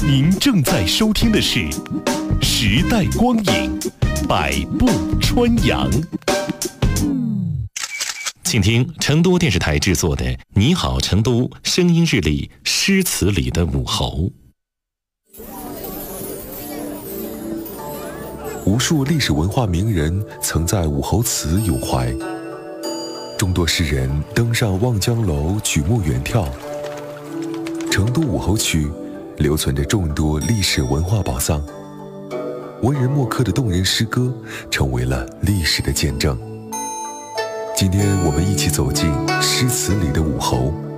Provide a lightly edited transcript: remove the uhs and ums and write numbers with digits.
您正在收听的是《时代光影，百步穿杨》。请听成都电视台制作的《你好，成都》声音日历诗词里的武侯。 无数历史文化名人曾在武侯祠咏怀，众多诗人登上望江楼举目远眺。成都武侯区留存着众多历史文化宝藏，文人墨客的动人诗歌成为了历史的见证。今天我们一起走进诗词里的武侯。